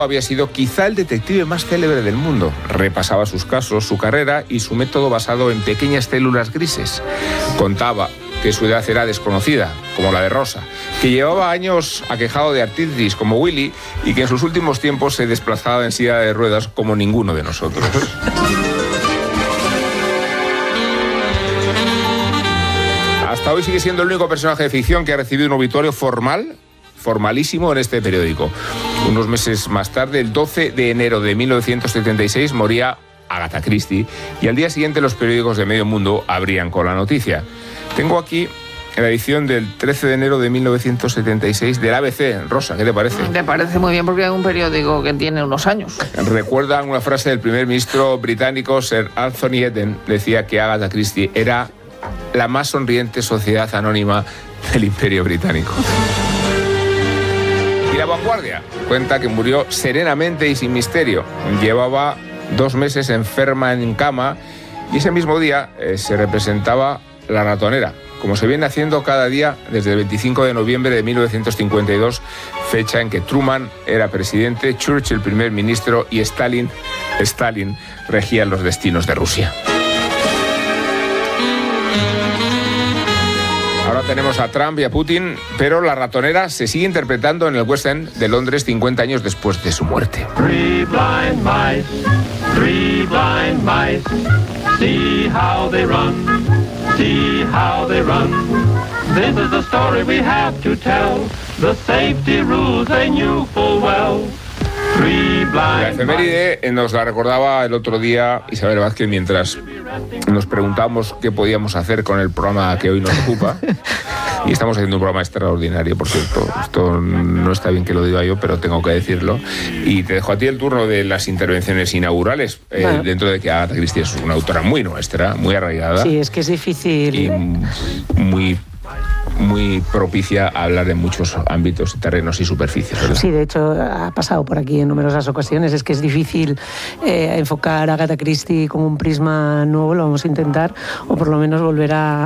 Había sido quizá el detective más célebre del mundo. Repasaba sus casos, su carrera y su método basado en pequeñas células grises. Contaba que su edad era desconocida, como la de Rosa, que llevaba años aquejado de artritis, como Willy, y que en sus últimos tiempos se desplazaba en silla de ruedas, como ninguno de nosotros. Hasta hoy sigue siendo el único personaje de ficción que ha recibido un obituario formalísimo en este periódico. Unos meses más tarde, el 12 de enero de 1976, moría Agatha Christie y al día siguiente los periódicos de medio mundo abrían con la noticia. Tengo aquí la edición del 13 de enero de 1976 del ABC. Rosa, ¿qué te parece? Me parece muy bien porque es un periódico que tiene unos años. Recuerdan una frase del primer ministro británico, Sir Anthony Eden, decía que Agatha Christie era la más sonriente sociedad anónima del Imperio Británico. Y La Vanguardia cuenta que murió serenamente y sin misterio. Llevaba 2 meses enferma en cama y ese mismo día se representaba La Ratonera, como se viene haciendo cada día desde el 25 de noviembre de 1952, fecha en que Truman era presidente, Churchill primer ministro y Stalin regía los destinos de Rusia. Ahora tenemos a Trump y a Putin, pero La Ratonera se sigue interpretando en el West End de Londres 50 años después de su muerte. Three blind mice, see how they run, see how they run. This is the story we have to tell, the safety rules they knew full well. La efeméride nos la recordaba el otro día Isabel Vázquez mientras nos preguntábamos qué podíamos hacer con el programa que hoy nos ocupa. Y estamos haciendo un programa extraordinario, por cierto. Esto no está bien que lo diga yo, pero tengo que decirlo. Y te dejo a ti el turno de las intervenciones inaugurales, bueno, dentro de que Agatha Christie es una autora muy nuestra, muy arraigada. Sí, es que es difícil. Y muy propicia a hablar de muchos ámbitos, terrenos y superficies, ¿verdad? Sí, de hecho ha pasado por aquí en numerosas ocasiones. Es que es difícil enfocar a Agatha Christie con un prisma nuevo, lo vamos a intentar, o por lo menos volver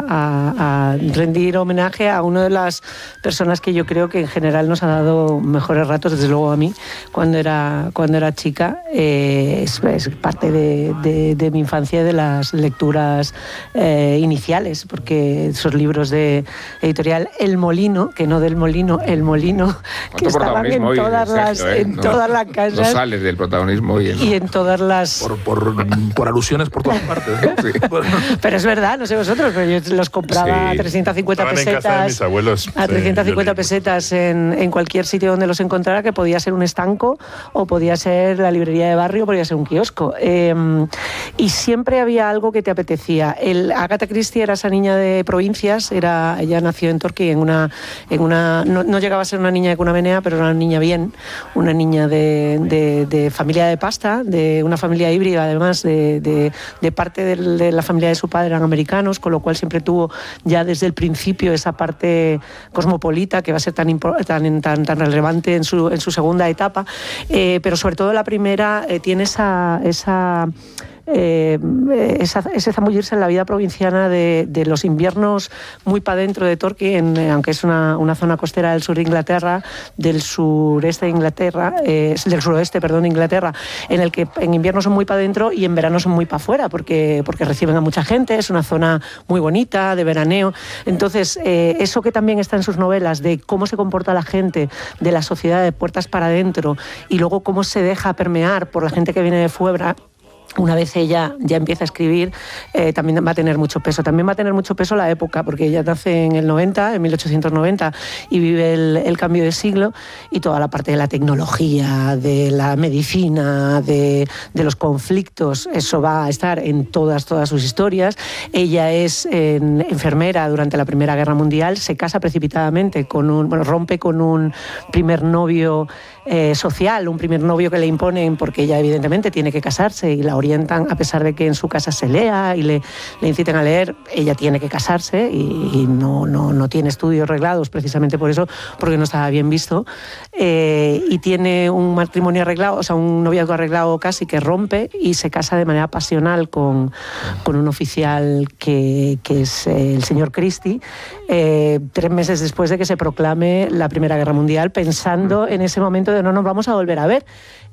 a rendir homenaje a una de las personas que yo creo que en general nos ha dado mejores ratos, desde luego a mí, cuando era chica. Es parte de mi infancia y de las lecturas iniciales, porque esos libros de editorial El Molino, que no del Molino, El Molino, que estaban en todas las casas. No sales del protagonismo hoy. Y en todas las... Por alusiones por todas partes, ¿no? Sí. Pero es verdad, no sé vosotros, pero yo los compraba a 350 pesetas. En casa de mis abuelos. A 350 pesetas en cualquier sitio donde los encontrara, que podía ser un estanco, o podía ser la librería de barrio, o podía ser un kiosco. Y siempre había algo que te apetecía. Agatha Christie era esa niña de provincias, ella nació en Torquay, no llegaba a ser una niña de cuna menea, pero era una niña bien, una niña de familia de pasta, de una familia híbrida, además, de parte de la familia de su padre eran americanos, con lo cual siempre tuvo ya desde el principio esa parte cosmopolita que va a ser tan relevante en su segunda etapa, pero sobre todo la primera tiene ese zambullirse en la vida provinciana de los inviernos muy para dentro de Torquay, aunque es una zona costera del sur de Inglaterra, del suroeste de Inglaterra, de Inglaterra, en el que en invierno son muy para dentro y en verano son muy para afuera, porque reciben a mucha gente, es una zona muy bonita, de veraneo. Entonces, eso que también está en sus novelas, de cómo se comporta la gente, de la sociedad de puertas para adentro, y luego cómo se deja permear por la gente que viene de fuera. Una vez ella ya empieza a escribir, también va a tener mucho peso. También va a tener mucho peso la época, porque ella nace en el 1890, y vive el cambio de siglo, y toda la parte de la tecnología, de la medicina, de los conflictos, eso va a estar en todas sus historias. Ella es enfermera durante la Primera Guerra Mundial, se casa precipitadamente, rompe con un primer novio social, un primer novio que le imponen porque ella evidentemente tiene que casarse y la orientan, a pesar de que en su casa se lea y le inciten a leer, ella tiene que casarse y no tiene estudios reglados precisamente por eso, porque no estaba bien visto, y tiene un matrimonio arreglado, o sea, un noviazgo arreglado casi, que rompe y se casa de manera pasional con un oficial que es el señor Christie, 3 meses después de que se proclame la Primera Guerra Mundial, pensando en ese momento de no nos vamos a volver a ver.